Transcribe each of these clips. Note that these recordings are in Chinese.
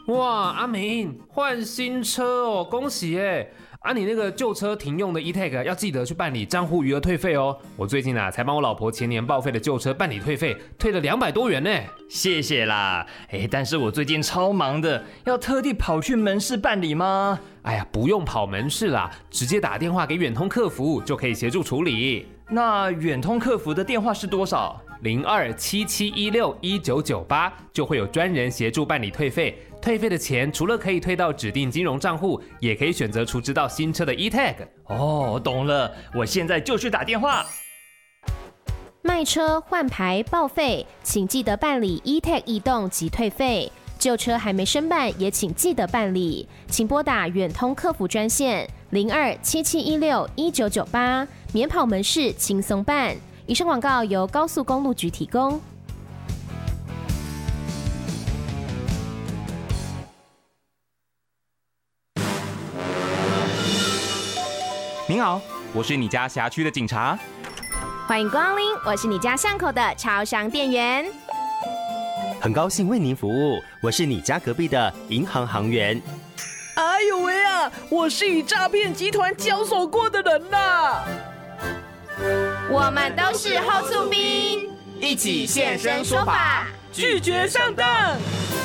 哇，阿明换新车哦，恭喜耶！你那个旧车停用的 e-tag 要记得去办理账户余额退费哦。我最近才帮我老婆前年报废的旧车办理退费，退了200多元呢。 谢谢啦，但是我最近超忙的，要特地跑去门市办理吗？ 哎呀，不用跑门市啦，直接打电话给远通客服就可以协助处理。 那远通客服的电话是多少 ？0277161998就会有专人协助办理退费。退费的钱除了可以退到指定金融账户，也可以选择储值到新车的 e-tag。 哦，懂了，我现在就去打电话。 卖车、换牌、报废，请记得办理 e-tag 移动及退费。旧车还没申办，也请记得办理，请拨打远通客服专线0277161998，免跑门市，轻松办。以上广告由高速公路局提供。 您好，我是你家辖区的警察。 欢迎光临，我是你家巷口的超商店员。 很高兴为您服务，我是你家隔壁的银行行员。 哎呦喂啊，我是与诈骗集团交手过的人啦。 我们都是后厝兵， 一起现身说法， 拒绝上当。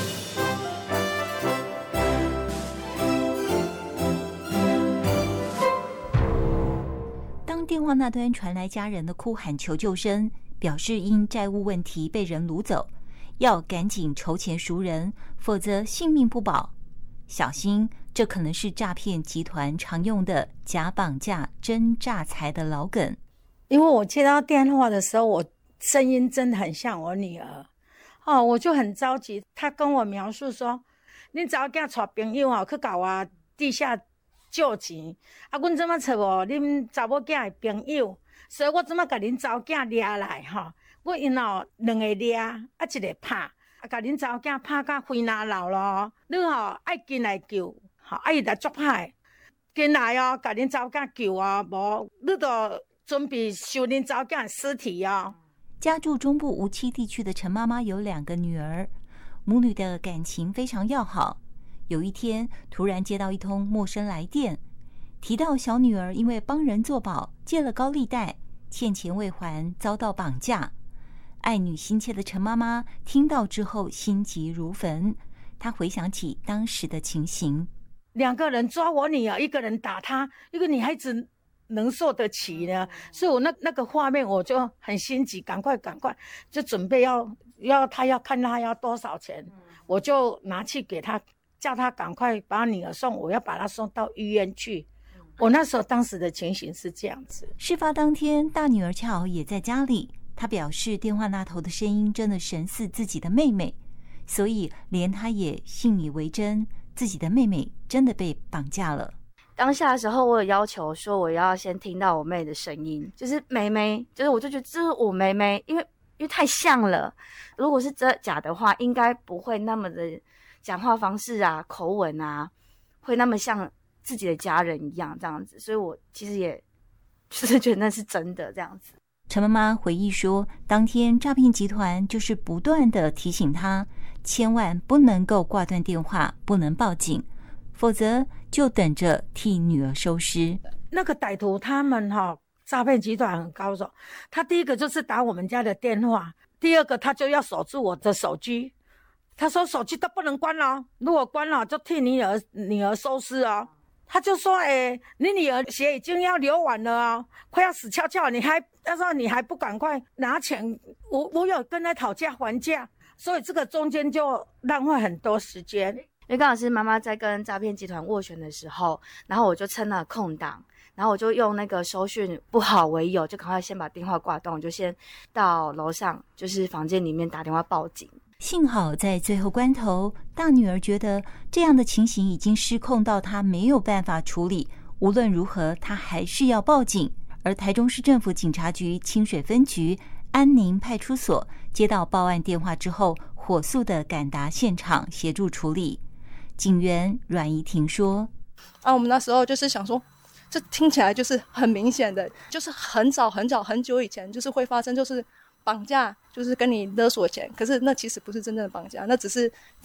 当电话那端传来家人的哭喊求救声，表示因债务问题被人掳走，要赶紧筹钱赎人，否则性命不保。小心，这可能是诈骗集团常用的假绑架真诈财的老梗。 因为我接到电话的时候，我声音真的很像我女儿我就很着急。她跟我描述说，你早囝带朋友去搞我地下借钱阮怎么找无恁查某囝的朋友，所以我怎么甲恁查某囝抓来我因2个抓一个拍甲恁查某囝拍到灰哪流咯，你爱进来救伊来作歹进来甲恁查某囝救无你就准备收恁查某囝的尸体家住中部无期地区的陈妈妈有2个女儿，母女的感情非常要好。有一天，突然接到一通陌生来电，提到小女儿因为帮人作保，借了高利贷，欠钱未还，遭到绑架。爱女心切的陈妈妈听到之后心急如焚，她回想起当时的情形 ，2个人抓我女儿，1个人打她，一个女孩子能受得起呢？所以我那个画面我就很心急，赶快就准备要他要看他要多少钱，我就拿去给他，叫他赶快把女儿送，我要把她送到医院去。我那时候当时的情形是这样子。 事发当天，大女儿恰好也在家里，她表示电话那头的声音真的神似自己的妹妹，所以连她也信以为真，自己的妹妹真的被绑架了。 当下的时候，我有要求说我要先听到我妹的声音，就是妹妹，就是我就觉得这是我妹妹，因为太像了。如果是假的话，应该不会那么的讲话方式口吻会那么像自己的家人一样这样子，所以我其实也就是觉得那是真的这样子。 陈妈妈回忆说，当天诈骗集团就是不断的提醒她，千万不能够挂断电话，不能报警，否则就等着替女儿收尸。 那个歹徒他们诈骗集团很高手，他第一个就是打我们家的电话，第二个他就要锁住我的手机，他说手机都不能关了，如果关了就替女儿收尸他就说你女儿血已经要流完了快要死翘翘，他说你还不赶快拿钱，我有跟他讨价还价，所以这个中间就浪费很多时间。 因为刚好是妈妈在跟诈骗集团斡旋的时候，然后我就趁了空档，然后我就用那个收讯不好为由，就赶快先把电话挂断，我就先到楼上就是房间里面打电话报警。 幸好在最后关头，大女儿觉得这样的情形已经失控到她没有办法处理，无论如何她还是要报警。而台中市政府警察局清水分局安宁派出所接到报案电话之后，火速的赶达现场协助处理。警员阮怡婷说， 我们那时候就是想说，这听起来就是很明显的，就是很早很久以前就是会发生，就是绑架，就是跟你勒索钱，可是那其实不是真正的绑架，那只是